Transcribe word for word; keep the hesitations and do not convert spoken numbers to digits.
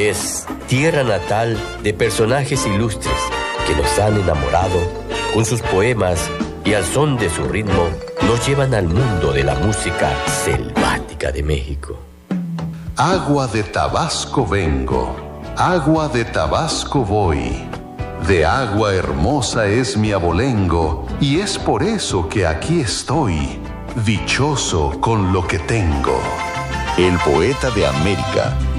es tierra natal de personajes ilustres que nos han enamorado con sus poemas y al son de su ritmo nos llevan al mundo de la música selvática de México. Agua de Tabasco vengo, agua de Tabasco voy. De agua hermosa es mi abolengo, y es por eso que aquí estoy, dichoso con lo que tengo. El poeta de América,